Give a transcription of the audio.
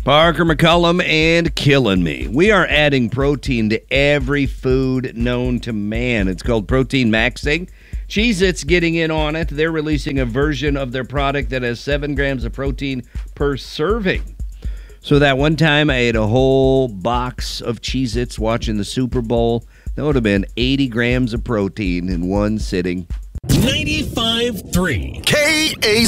Parker McCullum and Killing Me. We are adding protein to every food known to man. It's called Protein Maxing. Cheez-Its getting in on it. They're releasing a version of their product that has 7 grams of protein per serving. So that one time I ate a whole box of Cheez-Its watching the Super Bowl. That would have been 80 grams of protein in one sitting. 95.3 KA